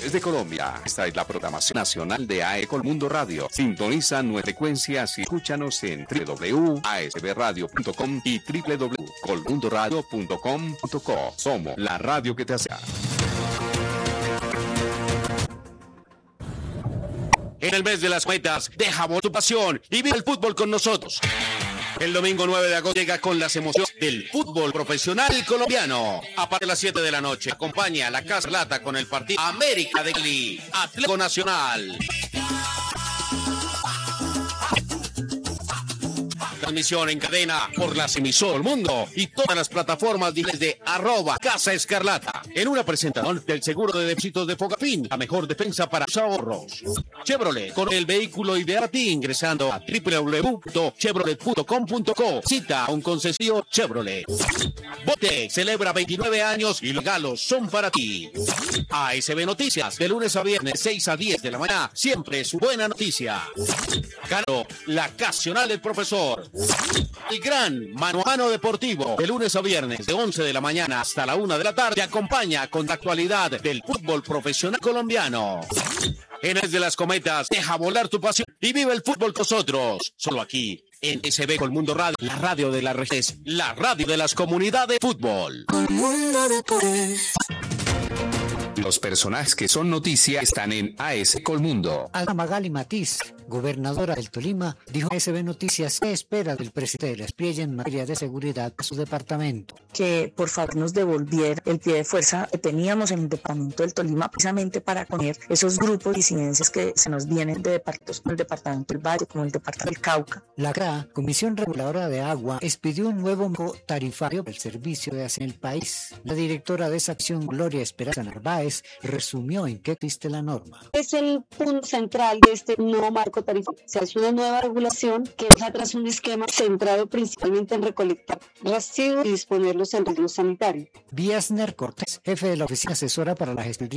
desde Colombia. Esta es la programación nacional de AE Colmundo Radio. Sintoniza nuestras frecuencias y escúchanos en www.asbradio.com y www.colmundoradio.com.co. Somos la radio que te hace. En el mes de las metas, deja volar tu pasión y vive el fútbol con nosotros. El domingo 9 de agosto llega con las emociones del fútbol profesional colombiano. A partir de las 7 de la noche, acompaña a la Casa Lata con el partido América de Cali, Atlético Nacional. Transmisión en cadena por las emisoras del mundo y todas las plataformas digitales de @Casa Escarlata. En una presentación del seguro de depósitos de Fogafín, la mejor defensa para tus ahorros. Chevrolet, con el vehículo ideal a ti, ingresando a www.chevrolet.com.co. Cita a un concesionario Chevrolet. Bote celebra 29 años y los regalos son para ti. ASB Noticias, de lunes a viernes, 6 a 10 de la mañana, siempre su buena noticia. Caro, la Nacional del Profesor. El gran mano a mano deportivo, de lunes a viernes, de 11 de la mañana hasta la 1 de la tarde, te acompaña con la actualidad del fútbol profesional colombiano. En el de las cometas, deja volar tu pasión y vive el fútbol con nosotros. Solo aquí, en SB Colmundo Radio, la radio de las redes, la radio de las comunidades de fútbol. Colmundo Deportes. Los personajes que son noticia están en AS Colmundo. Alma Magali Matiz, gobernadora del Tolima, dijo a SB Noticias que espera del presidente de la SPIEY en materia de seguridad a su departamento. Que por favor nos devolviera el pie de fuerza que teníamos en el departamento del Tolima, precisamente para poner esos grupos de disidencias que se nos vienen de departamentos como el departamento del Valle, como el departamento del Cauca. La CRA, Comisión Reguladora de Agua, expidió un nuevo marco tarifario del servicio de agua en el país. La directora de esa acción, Gloria Esperanza Narváez, resumió en qué existe la norma. Es el punto central de este nuevo marco tarifario. Se hace una nueva regulación que deja atrás un esquema centrado principalmente en recolectar residuos y disponerlos en residuos sanitarios. Biasner Cortés, jefe de la Oficina Asesora para la Gestión